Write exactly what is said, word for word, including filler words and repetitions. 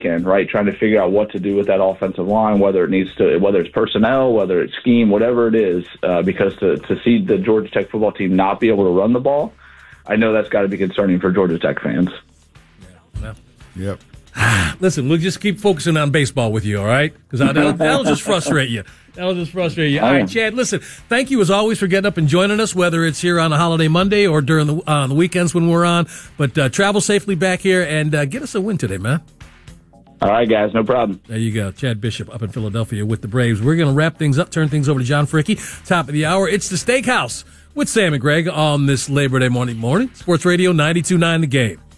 weekend, right? Trying to figure out what to do with that offensive line, whether it needs to, whether it's personnel, whether it's scheme, whatever it is, uh, because to, to see the Georgia Tech football team not be able to run the ball, I know that's got to be concerning for Georgia Tech fans. Yeah. Yep. Listen, we'll just keep focusing on baseball with you, all right? Because that'll, that'll just frustrate you. That'll just frustrate you. All right, Chad, listen, thank you as always for getting up and joining us, whether it's here on a holiday Monday or during the, uh, the weekends when we're on. But uh, travel safely back here and uh, get us a win today, man. All right, guys, no problem. There you go. Chad Bishop up in Philadelphia with the Braves. We're going to wrap things up, turn things over to John Fricke. Top of the hour, it's the Steakhouse with Sam and Greg on this Labor Day morning morning. Sports Radio ninety-two point nine The Game.